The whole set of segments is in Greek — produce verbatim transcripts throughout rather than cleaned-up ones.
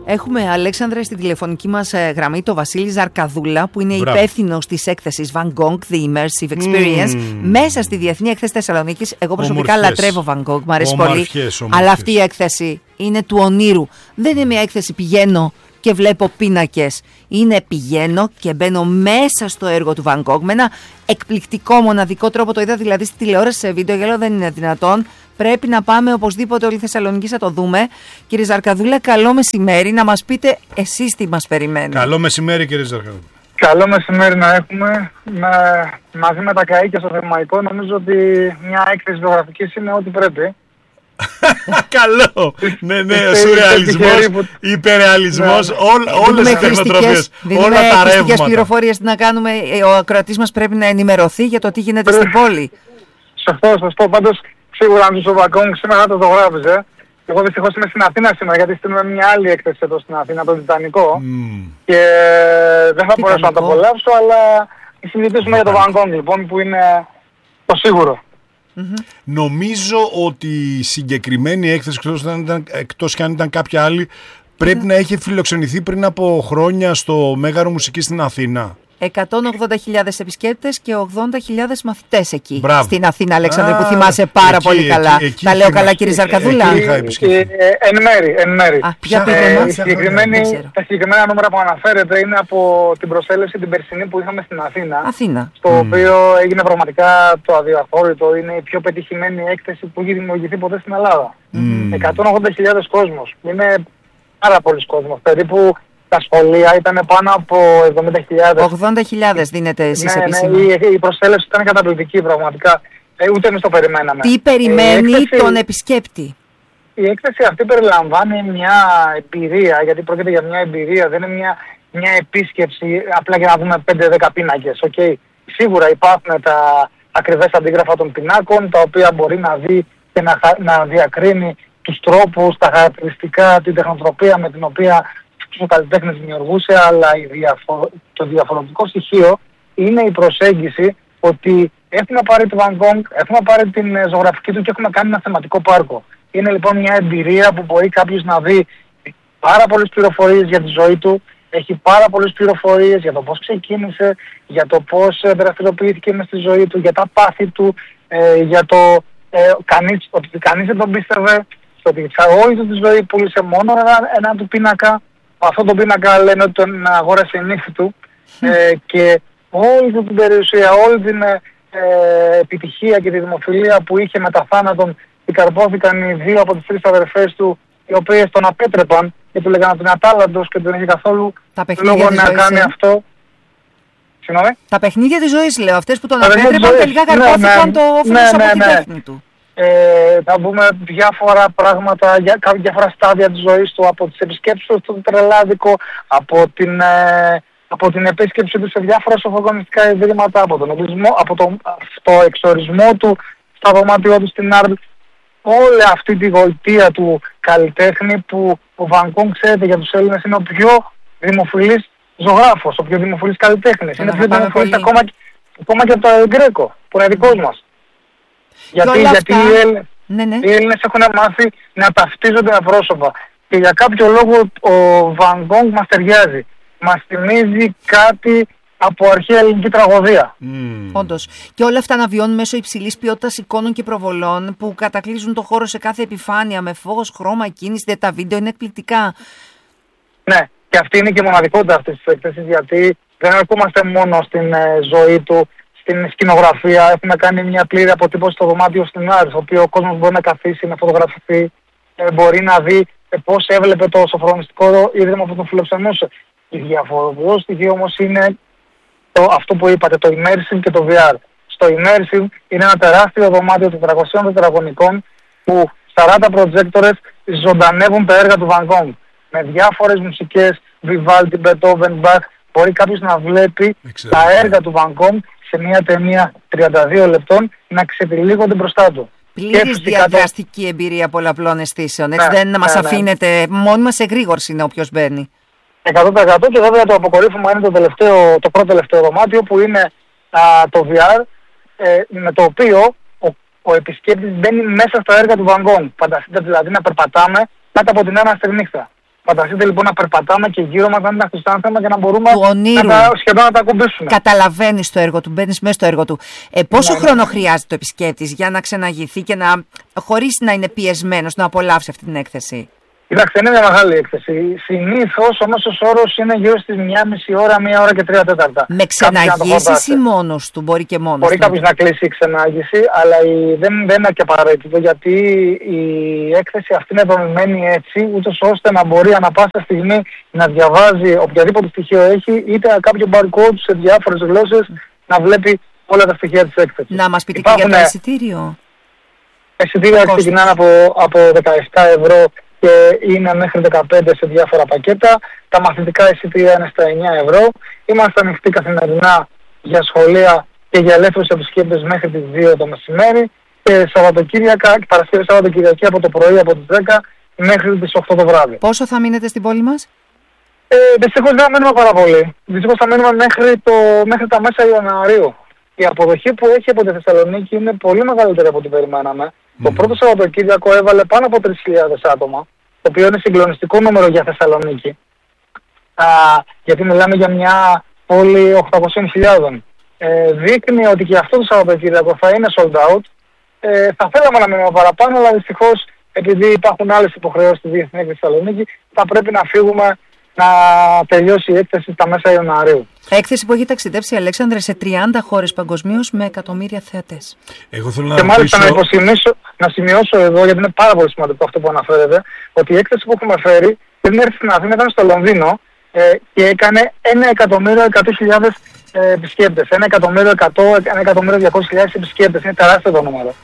Έχουμε, Αλέξανδρε, στη τηλεφωνική μας ε, γραμμή το Βασίλη Ζαρκαδούλα, που είναι υπεύθυνος της έκθεσης Van Gogh, The Immersive Experience, mm. μέσα στη Διεθνή Έκθεση Θεσσαλονίκης. Εγώ προσωπικά ομορφιές. λατρεύω Van Gogh, μου αρέσει πολύ. Ομορφιές. Αλλά αυτή η έκθεση είναι του ονείρου. Δεν είναι μια έκθεση πηγαίνω και βλέπω πίνακες. Είναι πηγαίνω και μπαίνω μέσα στο έργο του Van Gogh με ένα εκπληκτικό, μοναδικό τρόπο. Το είδα δηλαδή στη τηλεόραση σε βίντεο, γιατί δεν είναι δυνατόν. Πρέπει να πάμε οπωσδήποτε όλοι οι Θεσσαλονικοί να το δούμε. Κύριε Ζαρκαδούλα, καλό μεσημέρι. Να μας πείτε εσείς τι μας περιμένει. Καλό μεσημέρι, κύριε Ζαρκαδούλα. Καλό μεσημέρι να έχουμε. Με, μαζί με τα καΐκια στο θερμαϊκό, νομίζω ότι μια έκθεση βιογραφικής είναι ό,τι πρέπει. Καλό! Ναι, ναι, σουρεαλισμός, υπερεαλισμός, όλες οι τεχνοτροφίες, όλα τα ρεύματα. Χρηστικές πληροφορίες να κάνουμε, ο ακροατής μας πρέπει να ενημερωθεί για το τι γίνεται στην πόλη. Σωστό, σωστό. Πάντως, σίγουρα αν τους ο Van Gogh σήμερα θα το ζωγράφεις, ε. Εγώ δυστυχώς είμαι στην Αθήνα σήμερα, γιατί στείλουμε μια άλλη έκθεση εδώ στην Αθήνα, το Τιτανικό. Mm. Και δεν θα μπορέσω να το απολαύσω, αλλά συζητήσουμε για το Van Gogh, λοιπόν, που είναι το σίγουρο. Mm-hmm. Νομίζω ότι η συγκεκριμένη έκθεση, εκτός, ήταν, εκτός και αν ήταν κάποια άλλη, πρέπει mm-hmm. να έχει φιλοξενηθεί πριν από χρόνια στο Μέγαρο Μουσικής στην Αθήνα. εκατόν ογδόντα χιλιάδες επισκέπτες και ογδόντα χιλιάδες μαθητές εκεί. Μπράβο. Στην Αθήνα, Αλέξανδρε, που θυμάσαι πάρα εκεί, πολύ καλά. Εκεί, εκεί, Τα λέω εκεί, καλά, κύριε Ζαρκαδούλα. Εκεί, εκεί, ε, εν μέρη, εν μέρη. Α, ποια ε, ε, τα συγκεκριμένα νούμερα που αναφέρετε είναι από την προσέλευση την περσινή που είχαμε στην Αθήνα. Αθήνα. Στο mm. οποίο έγινε πραγματικά το αδιαφόρητο. Είναι η πιο πετυχημένη έκθεση που έχει δημιουργηθεί ποτέ στην Ελλάδα. Mm. εκατόν ογδόντα χιλιάδες κόσμος. Είναι πάρα πολλοί κόσμος. Περίπου τα σχολεία ήταν πάνω από εβδομήντα χιλιάδες. ογδόντα χιλιάδες δίνετε εσείς ναι, επίσημα. Ναι, η, η προσέλευση ήταν καταπληκτική πραγματικά. Ε, ούτε εμείς το περιμέναμε. Τι περιμένει ε, έκθεση, τον επισκέπτη? Η έκθεση αυτή περιλαμβάνει μια εμπειρία, γιατί πρόκειται για μια εμπειρία, δεν είναι μια, μια επίσκεψη απλά για να δούμε πέντε δέκα πίνακες. Okay. Σίγουρα υπάρχουν τα ακριβές αντίγραφα των πινάκων, τα οποία μπορεί να δει και να, να διακρίνει τους τρόπους, τα χαρακτηριστικά, την τεχνοτροπία με την οποία ο καλλιτέχνης δημιουργούσε, αλλά η διαφο- το διαφορετικό στοιχείο είναι η προσέγγιση ότι έχουμε πάρει το Van Gogh, έχουμε πάρει την ζωγραφική του και έχουμε κάνει ένα θεματικό πάρκο. Είναι λοιπόν μια εμπειρία που μπορεί κάποιος να δει πάρα πολλές πληροφορίες για τη ζωή του, έχει πάρα πολλές πληροφορίες για το πώς ξεκίνησε, για το πώς δραστηριοποιήθηκε μες στη ζωή του, για τα πάθη του, ε, για το ε, κανείς, ότι κανείς δεν τον πίστευε, ότι όλη του τη ζωή πούλησε μόνο ένα, ένα του πίνακα. Αυτό το πίνακα λένε ότι τον αγόρασε η νύφη του ε, και όλη την περιουσία, όλη την ε, επιτυχία και τη δημοφιλία που είχε μετά θάνατον την καρπόθηκαν οι δύο από τις τρεις αδερφές του, οι οποίες τον απέτρεπαν και του λέγανε ότι είναι ατάλλαντος και δεν είχε καθόλου λόγο να ζωής, κάνει ε. αυτό. Συγγνώμη. Τα παιχνίδια της ζωής, λέω, αυτές που τον απέτρεπαν τελικά καρπόθηκαν ναι, ναι, το όφελος ναι, από ναι, την τέχνη του. Ε, θα πούμε διάφορα πράγματα, για, διάφορα στάδια της ζωής του, από τις επισκέψεις του στο Τρελάδικο, από την, ε, από την επίσκεψη του σε διάφορα σοφρονιστικά ιδρύματα, από τον εξορισμό, από τον αυτοεξορισμό του στα δωμάτια του στην Άρλ. Όλη αυτή τη γοητεία του καλλιτέχνη που ο Van Gogh, ξέρετε, για τους Έλληνες είναι ο πιο δημοφιλής ζωγράφος, ο πιο δημοφιλής καλλιτέχνης. Είναι πιο δημοφιλής ακόμα, ακόμα και από το Γκρέκο, που είναι δικός μας. Γιατί, γιατί οι, Έλληνες, ναι, ναι. οι Έλληνες έχουν μάθει να ταυτίζονται με πρόσωπα. Και για κάποιο λόγο ο Van Gogh μας ταιριάζει. Μας θυμίζει κάτι από αρχαία ελληνική τραγωδία. Mm. Όντως. Και όλα αυτά να βιώνουν μέσω υψηλής ποιότητας εικόνων και προβολών που κατακλείζουν το χώρο σε κάθε επιφάνεια με φως, χρώμα, κίνηση. Τα βίντεο είναι εκπληκτικά. Ναι, και αυτή είναι και η μοναδικότητα αυτής της έκθεσης, γιατί δεν αρκούμαστε μόνο στην ε, ζωή του, στην σκηνογραφία. Έχουμε κάνει μια πλήρη αποτύπωση στο δωμάτιο στην Άρη, στο οποίο ο κόσμος μπορεί να καθίσει, να φωτογραφηθεί, ε, μπορεί να δει ε, πώς έβλεπε το σοφρονιστικό ίδρυμα που τον φιλοξενούσε. Η διαφορετικό στοιχείο όμως είναι το, αυτό που είπατε, το immersive και το βι αρ. Στο immersive είναι ένα τεράστιο δωμάτιο τετρακοσίων τετραγωνικών που σαράντα προτζέκτορες ζωντανεύουν τα έργα του Van Gogh. Με διάφορες μουσικές, Vivaldi, Beethoven, Bach, μπορεί κάποιος να βλέπει Εξαιρετικά. τα έργα του Van Gogh σε μια ταινία τριάντα δύο λεπτών να ξετυλίγονται μπροστά του. Πλήρης διαδραστική το... εμπειρία πολλαπλών αισθήσεων. Έτσι ναι, δεν ναι, μας ναι. αφήνετε μόνοι μας εγρήγορση είναι όποιος μπαίνει. εκατό τοις εκατό και βέβαια το αποκορύφωμα είναι το, τελευταίο, το πρώτο τελευταίο δωμάτιο που είναι α, το βι αρ ε, με το οποίο ο, ο επισκέπτης μπαίνει μέσα στα έργα του Van Gogh. Φανταστείτε δηλαδή να περπατάμε κάτω από την άναστερη νύχτα. Φανταστείτε λοιπόν να περπατάμε και γύρω μας να είναι ένα χρυσάνθεμα και να μπορούμε να τα, σχεδόν να τα ακουμπήσουμε. Καταλαβαίνεις το έργο του, μπαίνεις μέσα στο έργο του. Ε, πόσο ναι, χρόνο ναι. χρειάζεται ο επισκέπτης για να ξαναγηθεί και να, χωρίς να είναι πιεσμένος, να απολαύσει αυτή την έκθεση? Κοιτάξτε, είναι μια μεγάλη έκθεση. Συνήθως ο μέσος όρος είναι γύρω στις μία μισή ώρα, μία ώρα και τρία τέταρτα. Με ξεναγήσεις ή μόνος του, μπορεί και μόνος Μπορεί του? κάποιος να κλείσει ξενάγηση, αλλά η, δεν, δεν είναι και απαραίτητο, γιατί η έκθεση αυτή είναι δομημένη έτσι, ούτως ώστε να μπορεί ανά πάσα στιγμή να διαβάζει οποιαδήποτε στοιχείο έχει, είτε κάποιο barcode σε διάφορες γλώσσες, να βλέπει όλα τα στοιχεία της έκθεσης. Να μας πείτε Υπάρχουν, και για το εισιτήριο. Εισιτήρια ξεκινάνε από, από δεκαεπτά ευρώ και είναι μέχρι δεκαπέντε σε διάφορα πακέτα. Τα μαθητικά εισιτήρια είναι στα εννιά ευρώ. Είμαστε ανοιχτοί καθημερινά για σχολεία και για ελεύθερους επισκέπτες μέχρι τις δύο το μεσημέρι. Και Σαββατοκύριακα, Παρασκευή Σαββατοκυριακή από το πρωί από τις δέκα μέχρι τις οκτώ το βράδυ. Πόσο θα μείνετε στην πόλη μας? Ε, δυστυχώς δεν θα μένουμε πάρα πολύ. Δυστυχώς θα μένουμε μέχρι, το, μέχρι τα μέσα Ιανουαρίου. Η αποδοχή που έχει από τη Θεσσαλονίκη είναι πολύ μεγαλύτερη από ό,τι περιμέναμε. Mm. Το πρώτο Σαββατοκύριακο έβαλε πάνω από τρεις χιλιάδες άτομα, το οποίο είναι συγκλονιστικό νούμερο για Θεσσαλονίκη. Α, γιατί μιλάμε για μια πόλη οκτακόσιες χιλιάδες. Ε, δείχνει ότι και αυτό το Σαββατοκύριακο θα είναι sold out. Ε, θα θέλαμε να μείνουμε παραπάνω, αλλά δυστυχώς επειδή υπάρχουν άλλες υποχρεώσεις στη Διεθνή Έκθεση Θεσσαλονίκη, θα πρέπει να φύγουμε να τελειώσει η έκθεση στα μέσα Ιανουαρίου. Έκθεση που έχει ταξιδέψει, Αλέξανδρε, σε τριάντα χώρες παγκοσμίως με εκατομμύρια θεατές. Εγώ θέλω να και μάλιστα ρωτήσω... να, υποσημίσω, να σημειώσω εδώ, γιατί είναι πάρα πολύ σημαντικό αυτό που αναφέρετε, ότι η έκθεση που έχουμε φέρει πριν έρθει στην Αθήνα ήταν στο Λονδίνο ε, και έκανε ένα εκατομμύριο εκατό χιλιάδες ε, επισκέπτες. ένα εκατομμύριο εκατό, ένα εκατομμύριο διακόσιες χιλιάδες επισκέπτες. Είναι τεράστιο το νούμερο.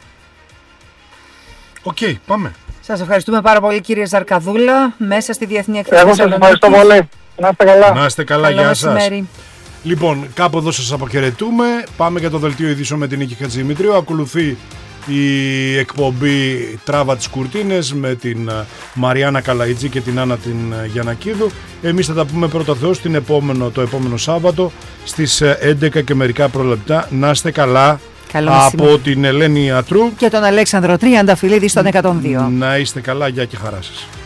Οκ, okay, πάμε. Σας ευχαριστούμε πάρα πολύ, κύριε Ζαρκαδούλα, μέσα στη Διεθνή Έκθεση. Εγώ σας ευχαριστώ πολύ. Να είστε καλά. Να είστε καλά, Καλό γεια σας. μεσημέρι. Λοιπόν, κάπου εδώ σας αποχαιρετούμε. Πάμε για το δελτίο ειδήσεων με την Νίκη Χατζημητρίου. Ακολουθεί η εκπομπή Τράβα τις Κουρτίνες με την Μαριάννα Καλαϊτζή και την Άννα την Γιαννακίδου. Εμείς θα τα πούμε πρώτα Θεός την επόμενο, το επόμενο Σάββατο στις έντεκα και μερικά προλεπτά. Να είστε καλά. Από την Ελένη Ατρού και τον Αλέξανδρο Τριανταφυλλίδη στον εκατόν δύο. Να είστε καλά, γεια και χαρά σας.